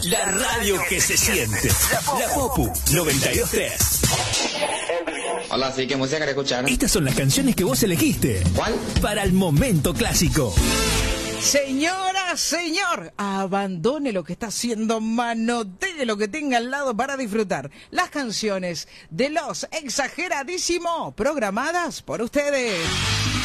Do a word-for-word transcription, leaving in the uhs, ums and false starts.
La radio que se siente. La Popu noventa y dos punto tres. Hola, sí, ¿qué música querés escuchar? Estas son las canciones que vos elegiste. ¿Cuál? Para el momento clásico. Señora, señor, abandone lo que está haciendo, manotee lo que tenga al lado para disfrutar las canciones de Los Exageradísimo, programadas por ustedes.